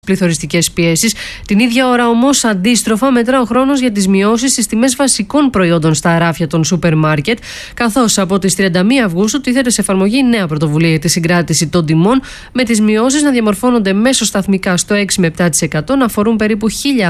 πληθωριστικές πιέσεις. Την ίδια ώρα όμως, αντίστροφα, μετρά ο χρόνος για τις μειώσεις στις τιμές βασικών προϊόντων στα αράφια των σούπερ μάρκετ, καθώς από τις 31 Αυγούστου τίθεται σε εφαρμογή νέα πρωτοβουλία για τη συγκράτηση των τιμών, με τις μειώσεις να διαμορφώνονται μέσοσταθμικά στο 6 με 7%, να αφορούν περίπου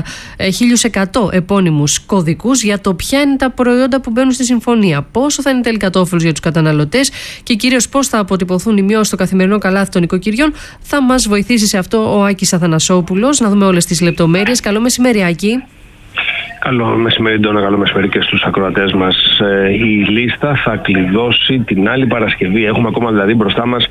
1.100 επώνυμους κωδικούς για το ποια είναι τα προϊόντα που μπαίνουν στη συμφωνία, πόσο θα είναι τελικά το όφελος για τους καταναλωτές και κυρίως πώς θα αποτυπωθούν οι μειώσεις στο καθημερινό καλάθι των οικοκυριών. Θα μας βοηθήσει σε αυτό ο Άκης Αθανασόπουλος. Να δούμε όλες τις λεπτομέρειες. Καλό μεσημέρι, Άκη. Καλό μεσημέρι, Ντόνα. Καλό μεσημέρι και στους ακροατές μας. Η λίστα θα κλειδώσει την άλλη Παρασκευή. Έχουμε ακόμα δηλαδή μπροστά μας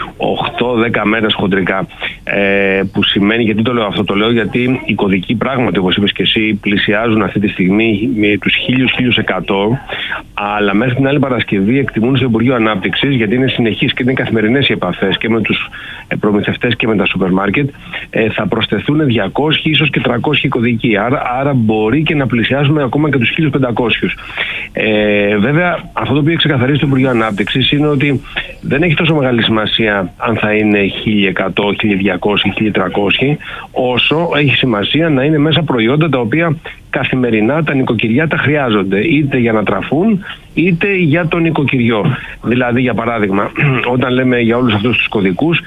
8-10 μέρες χοντρικά. Που σημαίνει, γιατί το λέω αυτό? Το λέω γιατί οι κωδικοί πράγματι, όπως είπες και εσύ, πλησιάζουν αυτή τη στιγμή με τους 1.000-1.100, αλλά μέχρι την άλλη Παρασκευή εκτιμούν στο Υπουργείο Ανάπτυξης, γιατί είναι συνεχείς και είναι καθημερινές οι επαφές και με τους προμηθευτές και με τα σούπερ μάρκετ, θα προσθεθούν 200 ίσως και 300 κωδικοί. Άρα μπορεί και να πλησιάσουμε ακόμα και τους 1.500. Βέβαια, αυτό το οποίο έχει ξεκαθαρίσει το Υπουργείο Ανάπτυξης είναι ότι δεν έχει τόσο μεγάλη σημασία αν θα είναι 1.100, 1.200, 1.300, όσο έχει σημασία να είναι μέσα προϊόντα τα οποία καθημερινά τα νοικοκυριά τα χρειάζονται, είτε για να τραφούν είτε για το νοικοκυριό. Δηλαδή, για παράδειγμα, όταν λέμε για όλους αυτούς τους κωδικούς,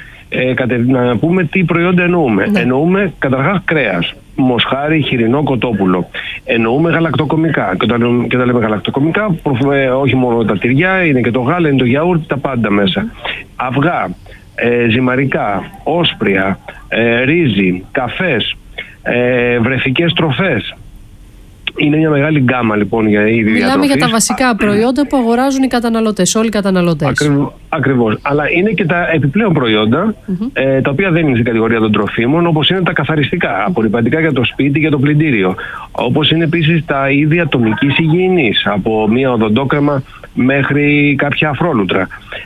να πούμε τι προϊόντα εννοούμε. Ναι. Εννοούμε καταρχάς κρέας, μοσχάρι, χοιρινό, κοτόπουλο. Εννοούμε γαλακτοκομικά. Και όταν λέμε γαλακτοκομικά, όχι μόνο τα τυριά, είναι και το γάλα, είναι το γιαούρτι, τα πάντα μέσα. Αυγά, ζυμαρικά, όσπρια, ρύζι, καφές, βρεφικές τροφές. Είναι μια μεγάλη γκάμα λοιπόν για είδη διατροφής. Μιλάμε για τα βασικά προϊόντα που αγοράζουν οι καταναλωτές, όλοι οι καταναλωτές. Ακριβώς. Αλλά είναι και τα επιπλέον προϊόντα, τα οποία δεν είναι στην κατηγορία των τροφίμων, όπως είναι τα καθαριστικά, απορρυπαντικά για το σπίτι και το πλυντήριο. Όπως είναι επίσης τα είδη ατομικής υγιεινής, από μια οδοντόκρεμα μέχρι κάποια αφρόλουτρα.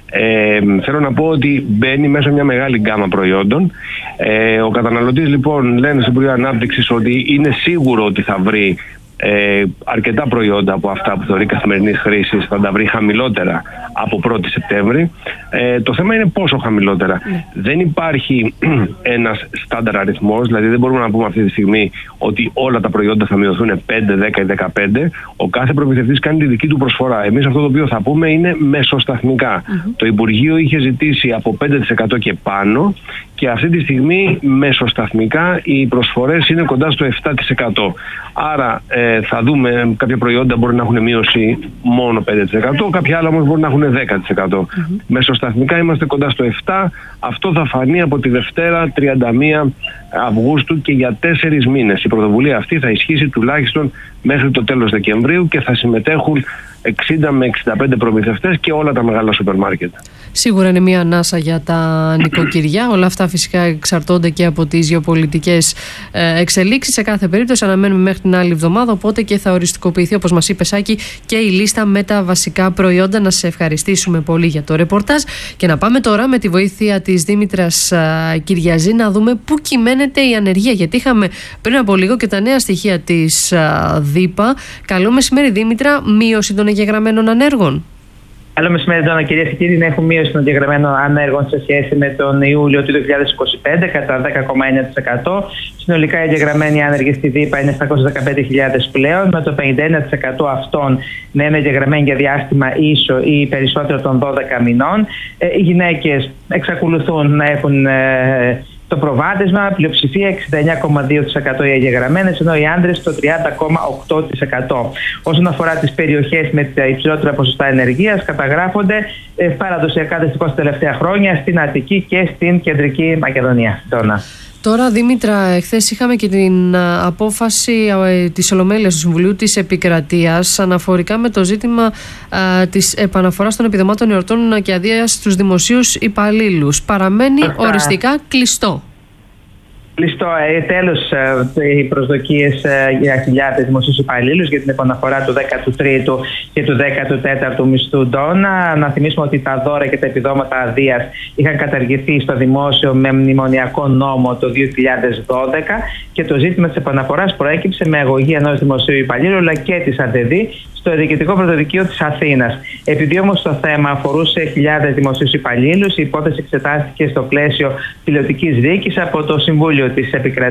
Θέλω να πω ότι μπαίνει μέσα μια μεγάλη γκάμα προϊόντων. Ο καταναλωτής λοιπόν, λένε στην Υπουργείο Ανάπτυξης, ότι είναι σίγουρο ότι θα βρει αρκετά προϊόντα από αυτά που θεωρεί καθημερινής χρήσης, θα τα βρει χαμηλότερα από 1η Σεπτέμβρη. Το θέμα είναι πόσο χαμηλότερα. Δεν υπάρχει ένας στάνταρ αριθμός, δηλαδή δεν μπορούμε να πούμε αυτή τη στιγμή ότι όλα τα προϊόντα θα μειωθούν 5, 10 ή 15. Ο κάθε προμηθευτής κάνει τη δική του προσφορά. Εμείς αυτό το οποίο θα πούμε είναι μεσοσταθμικά. Το Υπουργείο είχε ζητήσει από 5% και πάνω, και αυτή τη στιγμή μεσοσταθμικά οι προσφορές είναι κοντά στο 7%. Άρα θα δούμε, κάποια προϊόντα μπορεί να έχουν μείωση μόνο 5%, κάποια άλλα όμως μπορεί να έχουν 10%. Μεσοσταθμικά είμαστε κοντά στο 7%. Αυτό θα φανεί από τη Δευτέρα 31 Αυγούστου και για 4 μήνες. Η πρωτοβουλία αυτή θα ισχύσει τουλάχιστον μέχρι το τέλος Δεκεμβρίου και θα συμμετέχουν 60 με 65 προμηθευτές και όλα τα μεγάλα σούπερ μάρκετ. Σίγουρα είναι μια ανάσα για τα νοικοκυριά. Όλα αυτά φυσικά εξαρτώνται και από τις γεωπολιτικές εξελίξεις. Σε κάθε περίπτωση αναμένουμε μέχρι την άλλη εβδομάδα, οπότε και θα οριστικοποιηθεί, όπως μας είπε, Σάκη, και η λίστα με τα βασικά προϊόντα. Να σε ευχαριστήσουμε πολύ για το ρεπορτάζ και να πάμε τώρα με τη βοήθεια της Δήμητρας Κυριαζή να δούμε πού κυμαίνεται η ανεργία, γιατί είχαμε πριν από λίγο και τα νέα στοιχεία της ΔΥΠΑ. Καλό μεσημέρι, Δήμητρα. Μείωση των εγγεγραμμένων ανέργων. Καλό μεσημέρι, Ντόνα. Κυρίες και κύριοι, έχουμε μείωση των εγγεγραμμένων ανέργων σε σχέση με τον Ιούλιο του 2025 κατά 10,1%. Συνολικά οι εγγεγραμμένοι άνεργοι στη ΔΥΠΑ είναι 715.000 πλέον, με το 51% αυτών να είναι εγγεγραμμένοι για διάστημα ίσο ή περισσότερο των 12 μηνών. Οι γυναίκες εξακολουθούν να έχουν το προβάδισμα, πλειοψηφία 69,2% οι εγγεγραμμένες, ενώ οι άντρες το 30,8%. Όσον αφορά τις περιοχές με τα υψηλότερα ποσοστά ενεργείας, καταγράφονται παραδοσιακά δυστυχώς τα τελευταία χρόνια στην Αττική και στην Κεντρική Μακεδονία. Τώρα, Δήμητρα, χθες είχαμε και την απόφαση της Ολομέλειας του Συμβουλίου της Επικρατείας αναφορικά με το ζήτημα της επαναφοράς των επιδομάτων εορτών και αδείας στους δημοσίους υπαλλήλους. Παραμένει οριστικά κλειστό. Κλειστό. Τέλος οι προσδοκίες για χιλιάδες δημοσίους υπαλλήλους για την επαναφορά του 13ου και του 14ου μισθού Ντόνα. Να θυμίσουμε ότι τα δώρα και τα επιδόματα αδείας είχαν καταργηθεί στο δημόσιο με μνημονιακό νόμο το 2012 και το ζήτημα της επαναφοράς προέκυψε με αγωγή ενός δημοσίου υπαλλήλου αλλά και της ΑΔΕΔΗ στο Διοικητικό Πρωτοδικείο της Αθήνας. Επειδή όμως το θέμα αφορούσε χιλιάδες δημοσίους υπαλλήλους, η υπόθεση εξετάστηκε στο πλαίσιο πιλωτικής δίκης από το Συμβούλιο της Επικρατείας.